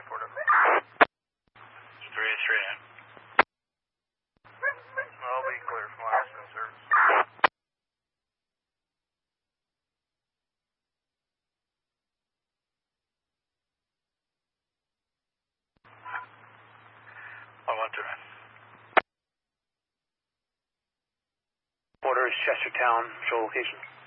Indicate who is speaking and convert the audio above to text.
Speaker 1: report up. Straight in. I'll be clear for my last service. I want to.
Speaker 2: Order is Chestertown, show location.